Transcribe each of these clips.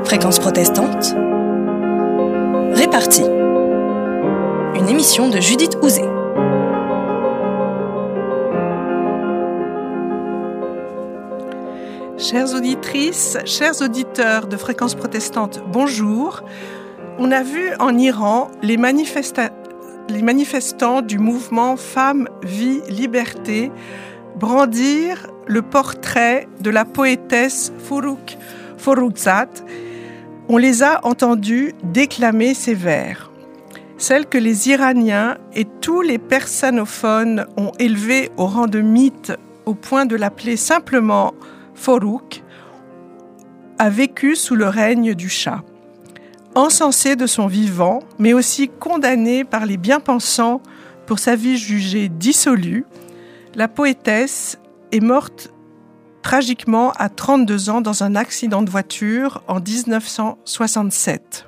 Fréquence protestante, Répartie. Une émission de Judith Houzé. Chères auditrices, chers auditeurs de Fréquence protestante, bonjour. On a vu en Iran les manifestants du mouvement Femmes, Vie, Liberté brandir le portrait de la poétesse Forugzad. On les a entendus déclamer ces vers. Celles que les Iraniens et tous les persanophones ont élevées au rang de mythe au point de l'appeler simplement Forugh, a vécu sous le règne du Shah. Encensée de son vivant, mais aussi condamnée par les bien-pensants pour sa vie jugée dissolue, la poétesse est morte tragiquement à 32 ans dans un accident de voiture en 1967.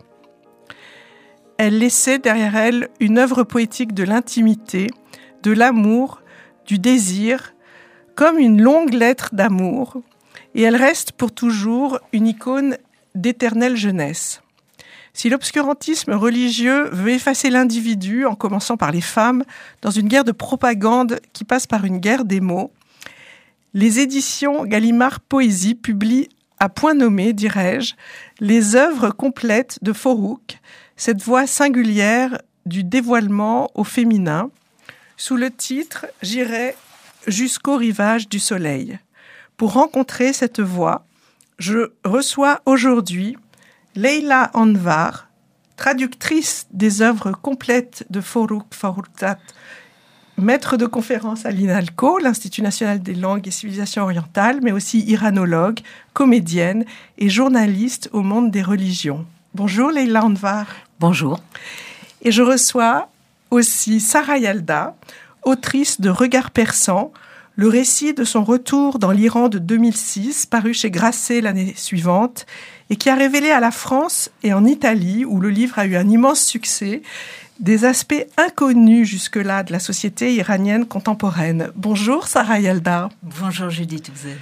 Elle laissait derrière elle une œuvre poétique de l'intimité, de l'amour, du désir, comme une longue lettre d'amour, et elle reste pour toujours une icône d'éternelle jeunesse. Si l'obscurantisme religieux veut effacer l'individu, en commençant par les femmes, dans une guerre de propagande qui passe par une guerre des mots, les éditions Gallimard Poésie publient à point nommé, dirais-je, les œuvres complètes de Forugh, cette voix singulière du dévoilement au féminin, sous le titre « J'irai jusqu'au rivage du soleil ». Pour rencontrer cette voix, je reçois aujourd'hui Leila Anvar, traductrice des œuvres complètes de Forugzad, maître de conférences à l'INALCO, l'Institut national des langues et civilisations orientales, mais aussi iranologue, comédienne et journaliste au monde des religions. Bonjour Leila Anvar. Bonjour. Et je reçois aussi Sarah Yalda, autrice de Regard persan, le récit de son retour dans l'Iran de 2006, paru chez Grasset l'année suivante, et qui a révélé à la France et en Italie, où le livre a eu un immense succès, des aspects inconnus jusque-là de la société iranienne contemporaine. Bonjour Sarah Yalda. Bonjour Judith Houzé.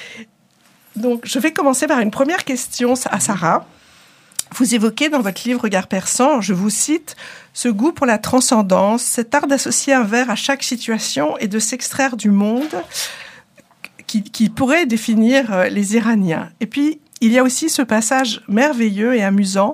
Donc, je vais commencer par une première question à Sarah. Vous évoquez dans votre livre Regard persan, je vous cite, ce goût pour la transcendance, cet art d'associer un vers à chaque situation et de s'extraire du monde qui pourrait définir les Iraniens. Et puis, il y a aussi ce passage merveilleux et amusant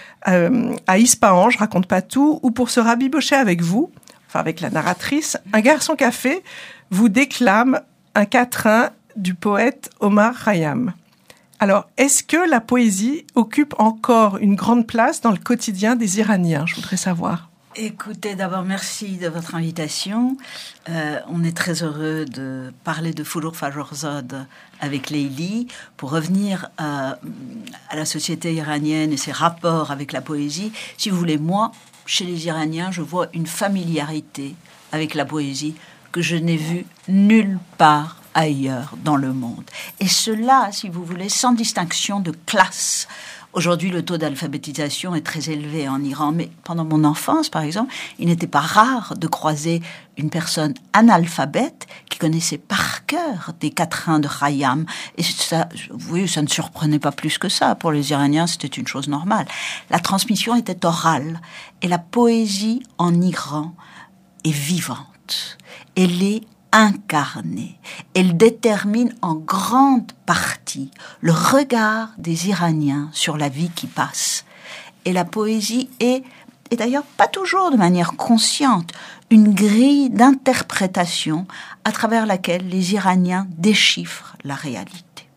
à Ispahan, je raconte pas tout, où pour se rabibocher avec vous, enfin avec la narratrice, un garçon café vous déclame un quatrain du poète Omar Khayyam. Alors, est-ce que la poésie occupe encore une grande place dans le quotidien des Iraniens ? Je voudrais savoir. Écoutez, d'abord, merci de votre invitation. On est très heureux de parler de Forugzad avec Leili. Pour revenir à la société iranienne et ses rapports avec la poésie, si vous voulez, moi, chez les Iraniens, je vois une familiarité avec la poésie que je n'ai vue nulle part ailleurs dans le monde. Et cela, si vous voulez, sans distinction de classe. Aujourd'hui, le taux d'alphabétisation est très élevé en Iran, mais pendant mon enfance, par exemple, il n'était pas rare de croiser une personne analphabète qui connaissait par cœur des quatrains de Khayyam. Et ça, oui, ça ne surprenait pas plus que ça. Pour les Iraniens, c'était une chose normale. La transmission était orale. Et la poésie en Iran est vivante. Elle est incarnée. Elle détermine en grande partie le regard des Iraniens sur la vie qui passe. Et la poésie est d'ailleurs pas toujours de manière consciente, une grille d'interprétation à travers laquelle les Iraniens déchiffrent la réalité.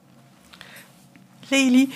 Leili,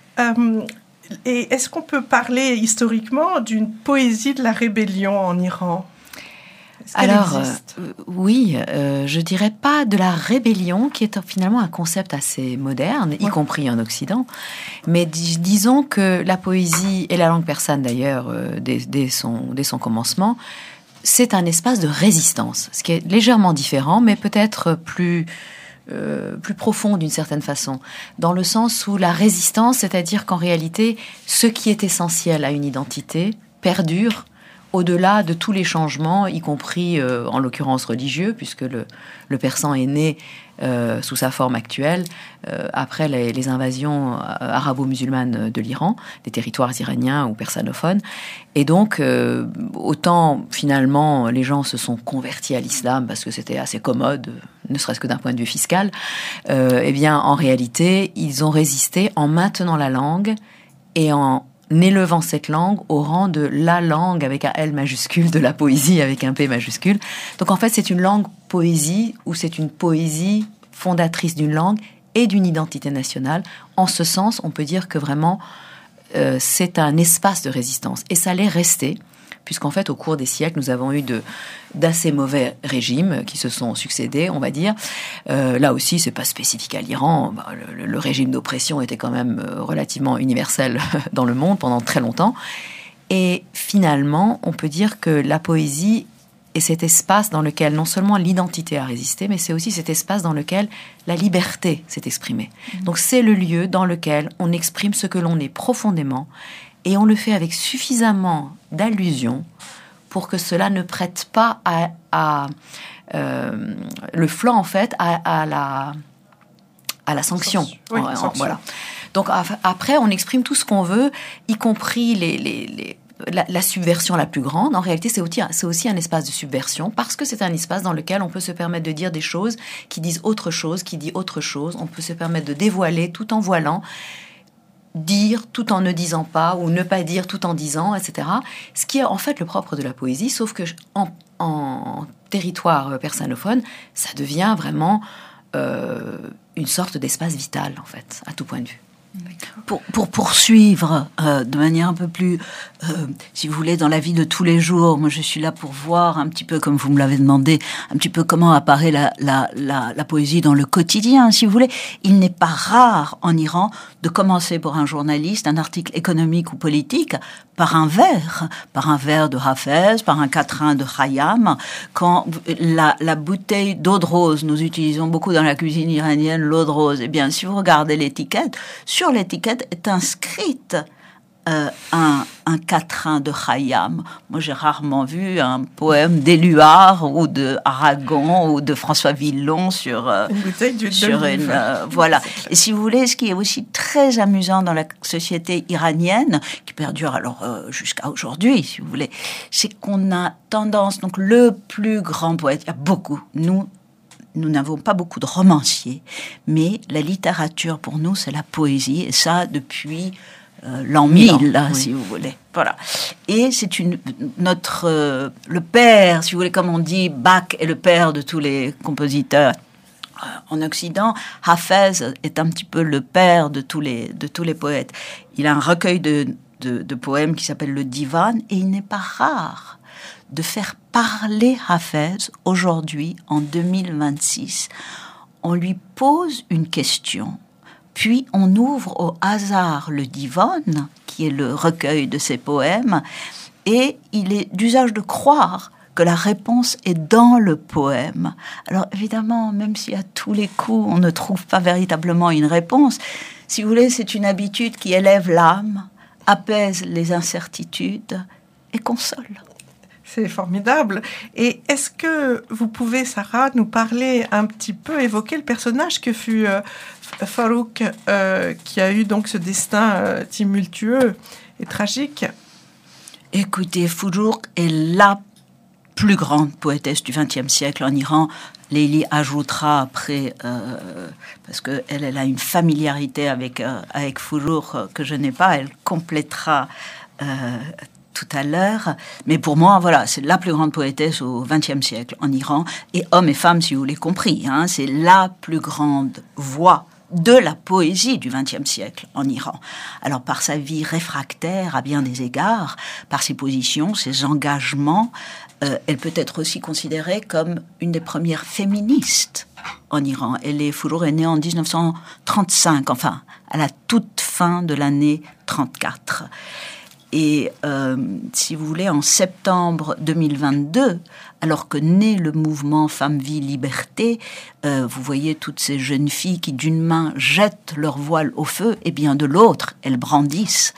et est-ce qu'on peut parler historiquement d'une poésie de la rébellion en Iran ? Alors, oui, je dirais pas de la rébellion, qui est finalement un concept assez moderne, y compris en Occident, mais disons que la poésie et la langue persane d'ailleurs, dès son commencement, c'est un espace de résistance, ce qui est légèrement différent, mais peut-être plus profond d'une certaine façon, dans le sens où la résistance, c'est-à-dire qu'en réalité, ce qui est essentiel à une identité perdure au-delà de tous les changements, y compris en l'occurrence religieux, puisque le persan est né sous sa forme actuelle après les invasions arabo-musulmanes de l'Iran, des territoires iraniens ou persanophones. Et donc, autant finalement les gens se sont convertis à l'islam parce que c'était assez commode, ne serait-ce que d'un point de vue fiscal, eh bien en réalité, ils ont résisté en maintenant la langue et en élevant cette langue au rang de la langue avec un L majuscule, de la poésie avec un P majuscule. Donc en fait, c'est une langue poésie ou c'est une poésie fondatrice d'une langue et d'une identité nationale. En ce sens, on peut dire que vraiment, c'est un espace de résistance. Et ça l'est resté, puisqu'en fait, au cours des siècles, nous avons eu d'assez mauvais régimes qui se sont succédés, on va dire. Là aussi, c'est pas spécifique à l'Iran. Le régime d'oppression était quand même relativement universel dans le monde pendant très longtemps. Et finalement, on peut dire que la poésie est cet espace dans lequel non seulement l'identité a résisté, mais c'est aussi cet espace dans lequel la liberté s'est exprimée. Donc c'est le lieu dans lequel on exprime ce que l'on est profondément, et on le fait avec suffisamment d'allusions pour que cela ne prête pas le flanc, en fait, à la sanction. Oui, sanction. Voilà. Donc après, on exprime tout ce qu'on veut, y compris la subversion la plus grande. En réalité, c'est aussi un espace de subversion, parce que c'est un espace dans lequel on peut se permettre de dire des choses qui disent autre chose, qui dit autre chose. On peut se permettre de dévoiler tout en voilant, dire tout en ne disant pas, ou ne pas dire tout en disant, etc. Ce qui est en fait le propre de la poésie, sauf que en territoire persanophone, ça devient vraiment une sorte d'espace vital, en fait, à tout point de vue. Pour poursuivre de manière un peu plus, si vous voulez, dans la vie de tous les jours, moi je suis là pour voir un petit peu, comme vous me l'avez demandé, un petit peu comment apparaît la poésie dans le quotidien, si vous voulez. Il n'est pas rare en Iran de commencer pour un journaliste un article économique ou politique par un vers de Hafez, par un quatrain de Khayyam. Quand la bouteille d'eau de rose, nous utilisons beaucoup dans la cuisine iranienne l'eau de rose, eh bien si vous regardez l'étiquette, sur l'étiquette est inscrite un quatrain de Khayyam. Moi, j'ai rarement vu un poème d'Éluard ou de Aragon ou de François Villon sur une bouteille d'huile d'olive. Voilà. Et si vous voulez, ce qui est aussi très amusant dans la société iranienne, qui perdure alors jusqu'à aujourd'hui, si vous voulez, c'est qu'on a tendance, donc le plus grand poète, il y a beaucoup, nous n'avons pas beaucoup de romanciers, mais la littérature pour nous, c'est la poésie, et ça depuis l'an 1000, là, oui. Si vous voulez. Voilà. Et c'est le père, si vous voulez, comme on dit, Bach est le père de tous les compositeurs en Occident. Hafez est un petit peu le père de tous les poètes. Il a un recueil de poèmes qui s'appelle le Divan, et il n'est pas rare de faire parler Hafez aujourd'hui, en 2026. On lui pose une question, puis on ouvre au hasard le Divan, qui est le recueil de ses poèmes, et il est d'usage de croire que la réponse est dans le poème. Alors évidemment, même si à tous les coups on ne trouve pas véritablement une réponse, si vous voulez, c'est une habitude qui élève l'âme, apaise les incertitudes et console. C'est formidable. Et est-ce que vous pouvez, Sarah, nous parler un petit peu, évoquer le personnage que fut Farouk, qui a eu donc ce destin tumultueux et tragique? Écoutez, Farouk est la plus grande poétesse du XXe siècle en Iran. Leili ajoutera après, parce qu'elle a une familiarité avec Farouk que je n'ai pas, elle complétera tout à l'heure, mais pour moi, voilà, c'est la plus grande poétesse au XXe siècle en Iran, et hommes et femmes, si vous l'avez compris, hein, c'est la plus grande voix de la poésie du XXe siècle en Iran. Alors, par sa vie réfractaire à bien des égards, par ses positions, ses engagements, elle peut être aussi considérée comme une des premières féministes en Iran. Farouk est née en 1935, enfin, à la toute fin de l'année 34. Et si vous voulez, en septembre 2022, alors que naît le mouvement Femmes, Vie, Liberté, vous voyez toutes ces jeunes filles qui d'une main jettent leur voile au feu, et bien de l'autre, elles brandissent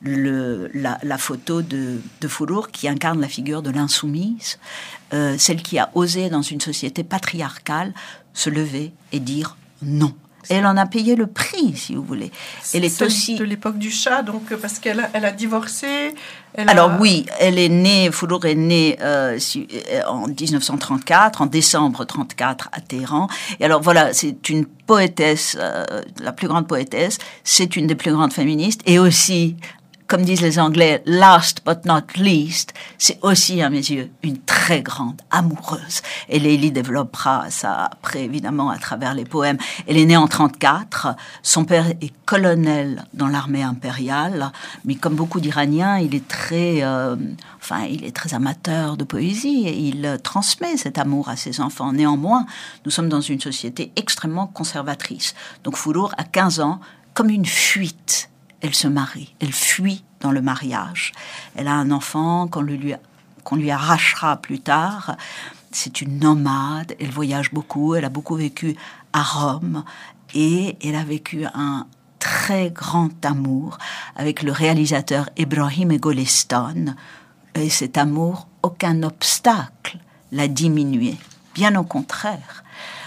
la photo de Foulour qui incarne la figure de l'insoumise, celle qui a osé dans une société patriarcale se lever et dire non. Et elle en a payé le prix, si vous voulez. Elle est aussi de l'époque du chat, donc parce qu'elle a divorcé. Oui, elle est née. Foulour est née en 1934, en décembre 34 à Téhéran. Et alors voilà, c'est une poétesse, la plus grande poétesse. C'est une des plus grandes féministes, et aussi, comme disent les Anglais, last but not least, c'est aussi, à mes yeux, une très grande amoureuse. Et Leili développera ça après, évidemment, à travers les poèmes. Elle est née en 34. Son père est colonel dans l'armée impériale, mais comme beaucoup d'Iraniens, il est très amateur de poésie, et il transmet cet amour à ses enfants. Néanmoins, nous sommes dans une société extrêmement conservatrice. Donc Foulour, à 15 ans, comme une fuite, elle se marie, elle fuit dans le mariage. Elle a un enfant qu'on lui arrachera plus tard. C'est une nomade, elle voyage beaucoup, elle a beaucoup vécu à Rome, et elle a vécu un très grand amour avec le réalisateur Ebrahim Golestan. Et cet amour, aucun obstacle l'a diminué, bien au contraire.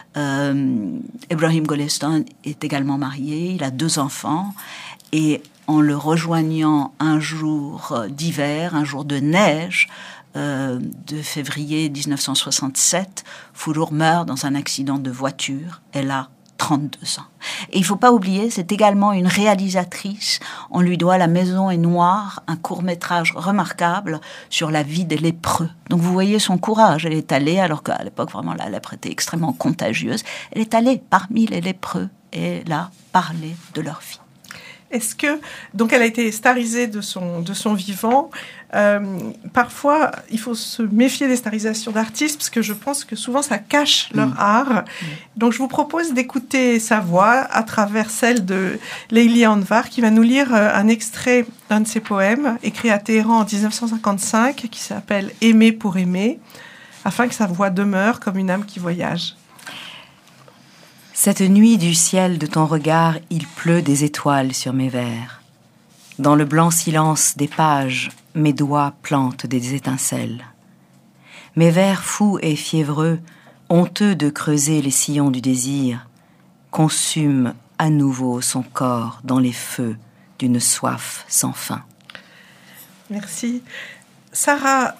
Ebrahim Golestan est également marié, il a 2 enfants. Et en le rejoignant un jour d'hiver, un jour de neige, de février 1967, Foulour meurt dans un accident de voiture. Elle a 32 ans. Et il ne faut pas oublier, c'est également une réalisatrice. On lui doit La Maison est noire, un court-métrage remarquable sur la vie des lépreux. Donc vous voyez son courage. Elle est allée, alors qu'à l'époque, vraiment, la lèpre était extrêmement contagieuse. Elle est allée parmi les lépreux et elle a parlé de leur vie. Est-ce que, donc elle a été starisée de son vivant. Parfois, il faut se méfier des starisations d'artistes, parce que je pense que souvent ça cache leur art. Donc je vous propose d'écouter sa voix à travers celle de Leili Anvar, qui va nous lire un extrait d'un de ses poèmes, écrit à Téhéran en 1955, qui s'appelle « Aimer pour aimer », afin que sa voix demeure comme une âme qui voyage. Cette nuit du ciel de ton regard, il pleut des étoiles sur mes vers. Dans le blanc silence des pages, mes doigts plantent des étincelles. Mes vers fous et fiévreux, honteux de creuser les sillons du désir, consument à nouveau son corps dans les feux d'une soif sans fin. Merci. Sarah,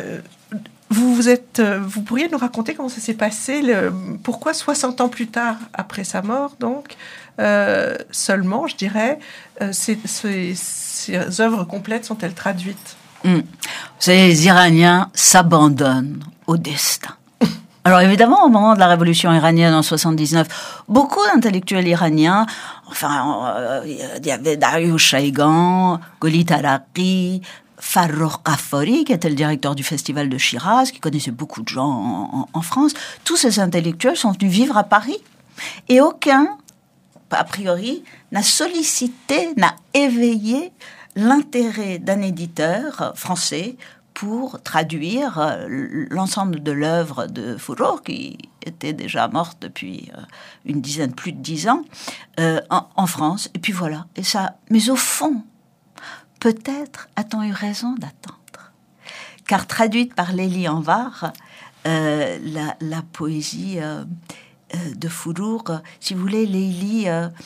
vous pourriez nous raconter comment ça s'est passé, pourquoi 60 ans plus tard, après sa mort, donc, seulement, je dirais, ces œuvres complètes sont-elles traduites ? Vous savez, les Iraniens s'abandonnent au destin. Alors évidemment, au moment de la révolution iranienne en 79, beaucoup d'intellectuels iraniens, il y avait Dariush Shayegan, Goli Taraqi, Farrokh Ghaffari, qui était le directeur du festival de Shiraz, qui connaissait beaucoup de gens en France. Tous ces intellectuels sont venus vivre à Paris. Et aucun, a priori, n'a sollicité, n'a éveillé l'intérêt d'un éditeur français pour traduire l'ensemble de l'œuvre de Foulour, qui était déjà morte depuis plus de 10 ans, en France. Et puis voilà. Et ça, mais au fond, peut-être a-t-on eu raison d'attendre. Car traduite par Leili Anvar, la poésie de Foulour, si vous voulez, Leili,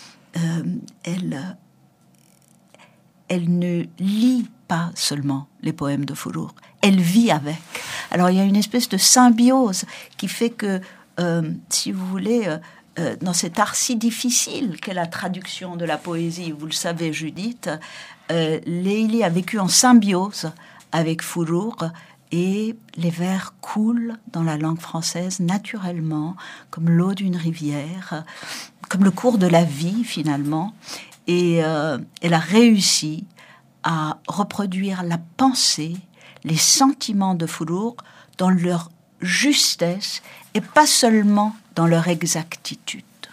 elle ne lit pas seulement les poèmes de Foulour, elle vit avec. Alors il y a une espèce de symbiose qui fait que, si vous voulez, dans cet art si difficile qu'est la traduction de la poésie, vous le savez Judith, Leili a vécu en symbiose avec Foulour, et les vers coulent dans la langue française naturellement, comme l'eau d'une rivière, comme le cours de la vie finalement. Et elle a réussi à reproduire la pensée, les sentiments de Foulour dans leur justesse et pas seulement dans leur exactitude.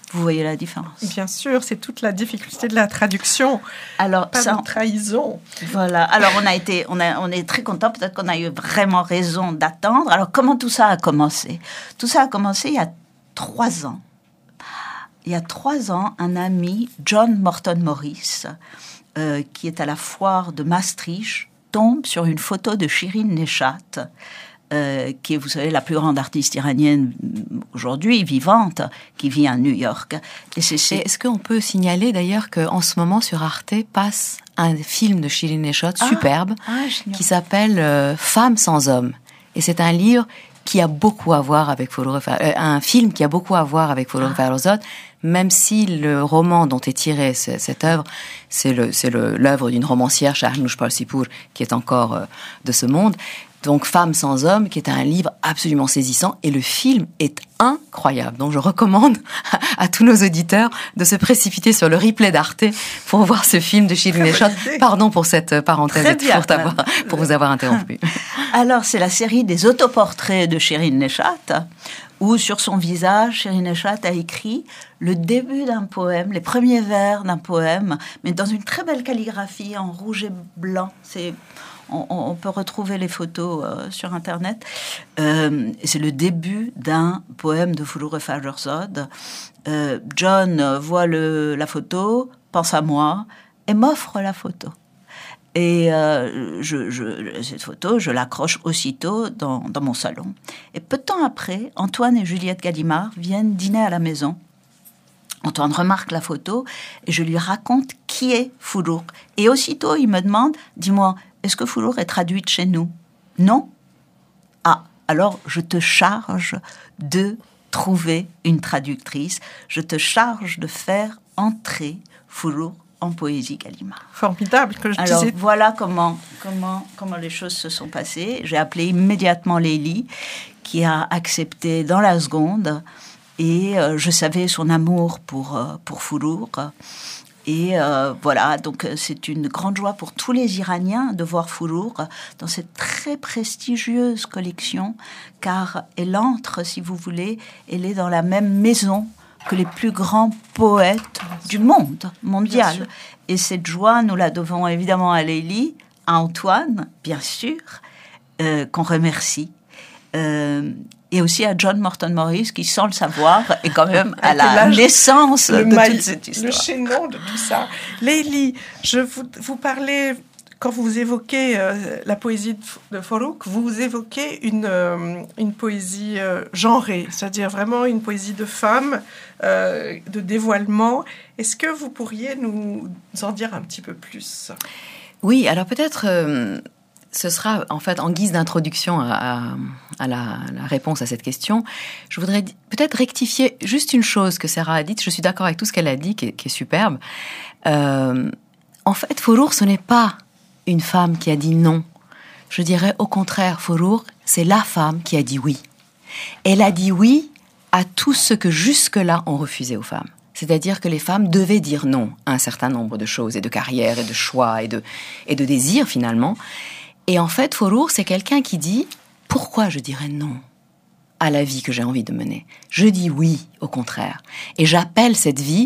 Vous voyez la différence? Bien sûr, c'est toute la difficulté de la traduction. Alors, pas de trahison. Voilà. Alors, on est très content. Peut-être qu'on a eu vraiment raison d'attendre. Alors, comment tout ça a commencé? Tout ça a commencé il y a 3 ans. Il y a 3 ans, un ami, John Morton Morris, qui est à la foire de Maastricht, tombe sur une photo de Shirin Neshat, qui est, vous savez, la plus grande artiste iranienne aujourd'hui, vivante, qui vit à New York. Est-ce qu'on peut signaler d'ailleurs qu'en ce moment sur Arte passe un film de Shirin Neshat superbe qui s'appelle Femmes sans hommes. Et c'est un livre qui a beaucoup à voir avec un film qui a beaucoup à voir avec Forough Farrokhzad, même si le roman dont est tirée cette œuvre, c'est l'œuvre d'une romancière, Shahnoush Parsipour, qui est encore de ce monde. Donc, Femmes sans hommes, qui est un livre absolument saisissant, et le film est incroyable. Donc, je recommande à tous nos auditeurs de se précipiter sur le replay d'Arte pour voir ce film de Shirin Neshat. Pardon pour cette parenthèse pour vous avoir interrompu. Alors, c'est la série des autoportraits de Shirin Neshat, où sur son visage, Shirin Neshat a écrit le début d'un poème, les premiers vers d'un poème, mais dans une très belle calligraphie en rouge et blanc. On peut retrouver les photos sur Internet. C'est le début d'un poème de Forough Farrokhzad. John voit la photo, pense à moi et m'offre la photo. Et cette photo, je l'accroche aussitôt dans mon salon. Et peu de temps après, Antoine et Juliette Gallimard viennent dîner à la maison. Antoine remarque la photo et je lui raconte qui est Forough. Et aussitôt, il me demande, dis-moi, est-ce que Forough est traduite chez nous? Non? Ah, alors je te charge de trouver une traductrice. Je te charge de faire entrer Forough en poésie Gallimard. Formidable. Alors voilà comment les choses se sont passées. J'ai appelé immédiatement Leili, qui a accepté dans la seconde. Et je savais son amour pour Forough. Et voilà, donc c'est une grande joie pour tous les Iraniens de voir Forough dans cette très prestigieuse collection, car elle entre, si vous voulez, elle est dans la même maison que les plus grands poètes du monde mondial. Et cette joie, nous la devons évidemment à Leili, à Antoine, bien sûr, qu'on remercie. Et aussi à John Morton Morris, qui, sans le savoir, est quand même à la naissance de toute cette histoire. Le chaînon de tout ça. Leili, vous parlez, quand vous évoquez la poésie de Forough, vous évoquez une poésie genrée, c'est-à-dire vraiment une poésie de femme, de dévoilement. Est-ce que vous pourriez nous en dire un petit peu plus? Oui, alors peut-être... ce sera en fait en guise d'introduction à la réponse à cette question. Je voudrais peut-être rectifier juste une chose que Sarah a dite. Je suis d'accord avec tout ce qu'elle a dit, qui est superbe. En fait, Forough, ce n'est pas une femme qui a dit non. Je dirais au contraire, Forough, c'est la femme qui a dit oui. Elle a dit oui à tout ce que jusque-là on refusait aux femmes. C'est-à-dire que les femmes devaient dire non à un certain nombre de choses, et de carrières, et de choix, et de désirs finalement. Et en fait, Forough, c'est quelqu'un qui dit « Pourquoi je dirais non à la vie que j'ai envie de mener ?» Je dis oui, au contraire. Et j'appelle cette vie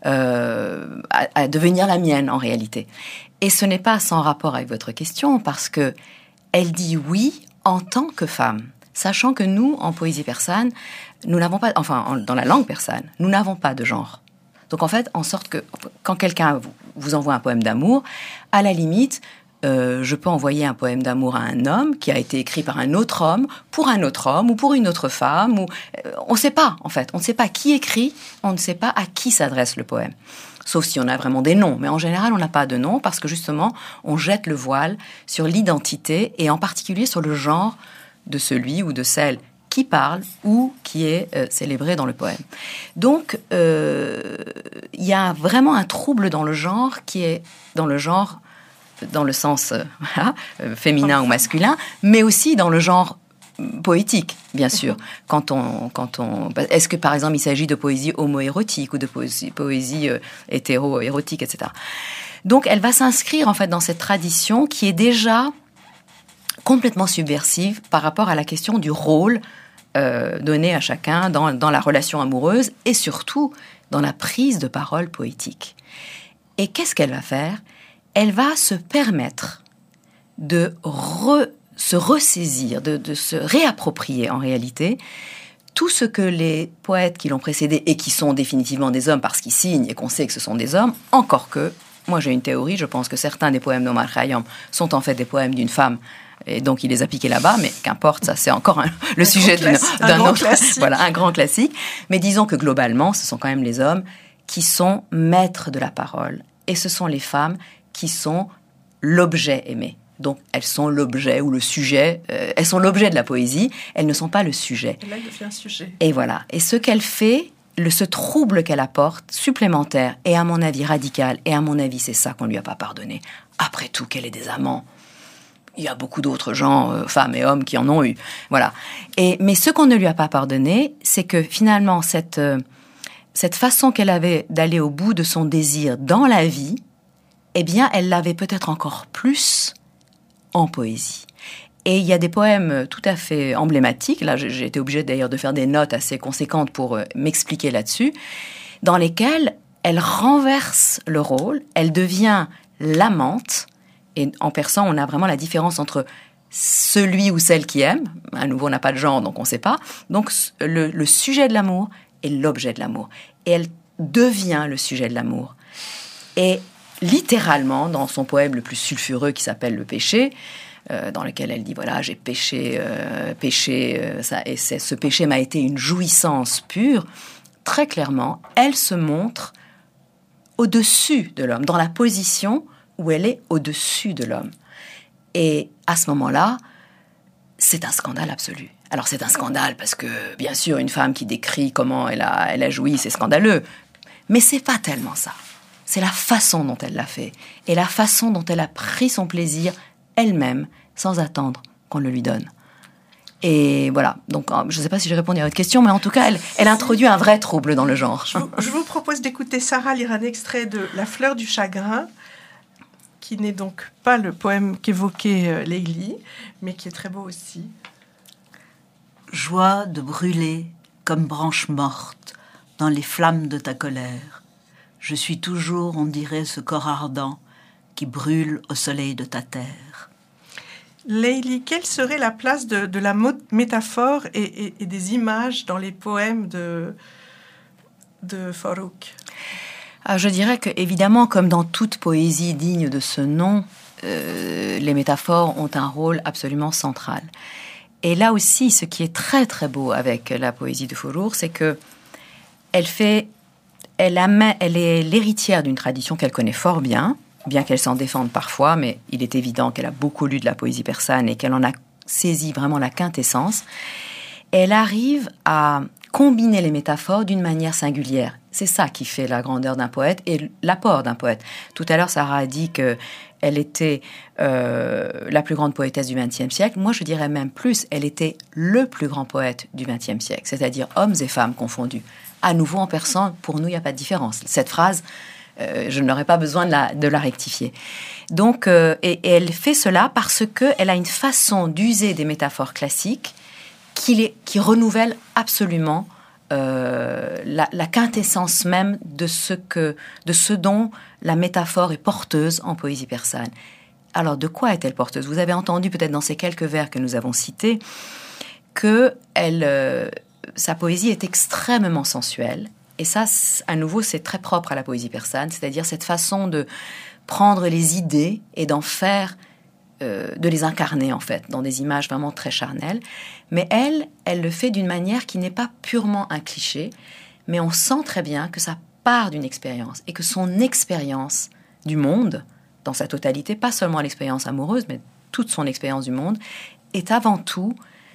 à devenir la mienne, en réalité. Et ce n'est pas sans rapport avec votre question, parce que elle dit oui en tant que femme. Sachant que nous, en poésie persane, nous n'avons pas... Enfin, dans la langue persane, nous n'avons pas de genre. Donc en fait, en sorte que quand quelqu'un vous envoie un poème d'amour, à la limite... je peux envoyer un poème d'amour à un homme qui a été écrit par un autre homme, pour un autre homme ou pour une autre femme. On ne sait pas, en fait. On ne sait pas qui écrit, on ne sait pas à qui s'adresse le poème. Sauf si on a vraiment des noms. Mais en général, on n'a pas de nom parce que justement, on jette le voile sur l'identité et en particulier sur le genre de celui ou de celle qui parle ou qui est célébré dans le poème. Donc, il y a vraiment un trouble dans le genre qui est dans le genre... dans le sens féminin ou masculin, mais aussi dans le genre poétique, bien sûr. Est-ce que, par exemple, il s'agit de poésie homo-érotique ou de poésie hétéro-érotique, etc. Donc, elle va s'inscrire, en fait, dans cette tradition qui est déjà complètement subversive par rapport à la question du rôle donné à chacun dans la relation amoureuse et surtout dans la prise de parole poétique. Et qu'est-ce qu'elle va faire? Elle va se permettre de se ressaisir, de se réapproprier en réalité tout ce que les poètes qui l'ont précédé et qui sont définitivement des hommes parce qu'ils signent et qu'on sait que ce sont des hommes, encore que, moi j'ai une théorie, je pense que certains des poèmes d'Omar Khayyam sont en fait des poèmes d'une femme, et donc il les a piqués là-bas, mais qu'importe, ça c'est encore le sujet d'un autre, voilà, un grand classique. Mais disons que globalement, ce sont quand même les hommes qui sont maîtres de la parole, et ce sont les femmes qui sont l'objet aimé. Donc, elles sont l'objet ou le sujet, elles sont l'objet de la poésie, elles ne sont pas le sujet. Et là, il devient un sujet. Et voilà. Et ce qu'elle fait, ce trouble qu'elle apporte, supplémentaire, et à mon avis radical, et à mon avis, c'est ça qu'on lui a pas pardonné. Après tout, qu'elle ait des amants. Il y a beaucoup d'autres gens, femmes et hommes, qui en ont eu. Voilà. Mais ce qu'on ne lui a pas pardonné, c'est que finalement, cette façon qu'elle avait d'aller au bout de son désir dans la vie, eh bien, elle l'avait peut-être encore plus en poésie. Et il y a des poèmes tout à fait emblématiques, là j'ai été obligée d'ailleurs de faire des notes assez conséquentes pour m'expliquer là-dessus, dans lesquels elle renverse le rôle, elle devient l'amante, et en persan on a vraiment la différence entre celui ou celle qui aime, à nouveau on n'a pas de genre donc on ne sait pas, donc le sujet de l'amour est l'objet de l'amour, et elle devient le sujet de l'amour. Et littéralement, dans son poème le plus sulfureux qui s'appelle Le péché, dans lequel elle dit, voilà, j'ai péché, ça, et ce péché m'a été une jouissance pure, très clairement, elle se montre au-dessus de l'homme, dans la position où elle est au-dessus de l'homme. Et à ce moment-là, c'est un scandale absolu. Alors c'est un scandale parce que, bien sûr, une femme qui décrit comment elle a joui, c'est scandaleux. Mais c'est pas tellement ça. C'est la façon dont elle l'a fait et la façon dont elle a pris son plaisir elle-même sans attendre qu'on le lui donne. Et voilà, donc je ne sais pas si j'ai répondu à votre question, mais en tout cas, elle introduit un vrai trouble dans le genre. Je vous propose d'écouter Sarah lire un extrait de La fleur du chagrin, qui n'est donc pas le poème qu'évoquait Leili, mais qui est très beau aussi. Joie de brûler comme branche morte dans les flammes de ta colère. Je suis toujours, on dirait, ce corps ardent qui brûle au soleil de ta terre. Leili, quelle serait la place de la métaphore et des images dans les poèmes de Farrokh? Je dirais que, évidemment, comme dans toute poésie digne de ce nom, les métaphores ont un rôle absolument central. Et là aussi, ce qui est très très beau avec la poésie de Farrokh, c'est que elle est l'héritière d'une tradition qu'elle connaît fort bien qu'elle s'en défende parfois, mais il est évident qu'elle a beaucoup lu de la poésie persane et qu'elle en a saisi vraiment la quintessence. Elle arrive à combiner les métaphores d'une manière singulière. C'est ça qui fait la grandeur d'un poète et l'apport d'un poète. Tout à l'heure, Sarah a dit qu'elle était la plus grande poétesse du XXe siècle. Moi, je dirais même plus, elle était le plus grand poète du XXe siècle, c'est-à-dire hommes et femmes confondus. À nouveau, en persan, pour nous, il n'y a pas de différence. Cette phrase, je n'aurais pas besoin de la rectifier. Donc, et elle fait cela parce qu'elle a une façon d'user des métaphores classiques qui renouvelle absolument la quintessence même de ce dont la métaphore est porteuse en poésie persane. Alors, de quoi est-elle porteuse? Vous avez entendu peut-être dans ces quelques vers que nous avons cités que sa poésie est extrêmement sensuelle. Et ça, à nouveau, c'est très propre à la poésie persane, c'est-à-dire cette façon de prendre les idées et d'en faire, de les incarner en fait, dans des images vraiment très charnelles. Mais elle le fait d'une manière qui n'est pas purement un cliché, mais on sent très bien que ça part d'une expérience et que son expérience du monde, dans sa totalité, pas seulement l'expérience amoureuse, mais toute son expérience du monde, est avant tout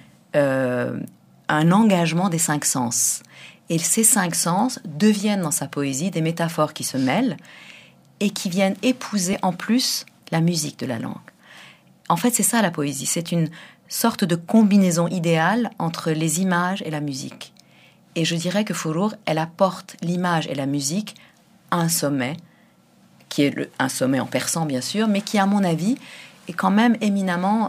un engagement des 5 sens. Et ces 5 sens deviennent dans sa poésie des métaphores qui se mêlent et qui viennent épouser en plus la musique de la langue. En fait, c'est ça la poésie. C'est une sorte de combinaison idéale entre les images et la musique. Et je dirais que Farrokh, elle apporte l'image et la musique à un sommet, qui est un sommet en persan bien sûr, mais qui, à mon avis, est quand même éminemment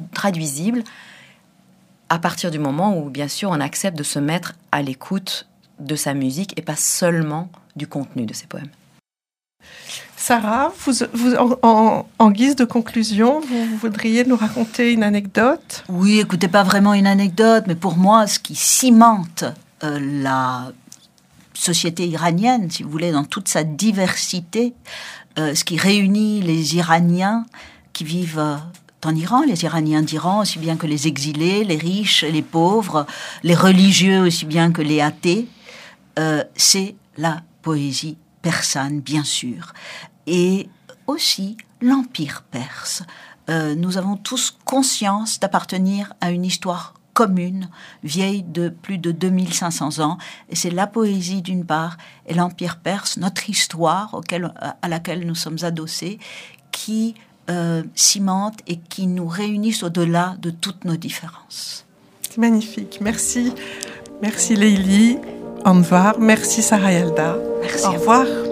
traduisible à partir du moment où, bien sûr, on accepte de se mettre à l'écoute de sa musique et pas seulement du contenu de ses poèmes. Sarah, en guise de conclusion, vous voudriez nous raconter une anecdote ? Oui, écoutez, pas vraiment une anecdote, mais pour moi, ce qui cimente la société iranienne, si vous voulez, dans toute sa diversité, ce qui réunit les Iraniens qui vivent en Iran, les Iraniens d'Iran, aussi bien que les exilés, les riches, les pauvres, les religieux, aussi bien que les athées, c'est la poésie persane, bien sûr, et aussi l'Empire perse. Nous avons tous conscience d'appartenir à une histoire commune, vieille de plus de 2500 ans, et c'est la poésie d'une part, et l'Empire perse, notre histoire à laquelle nous sommes adossés, qui cimente et qui nous réunissent au-delà de toutes nos différences. C'est magnifique. Merci. Merci Leïli, Anvar. Merci Sarah Yalda. Merci. Au revoir.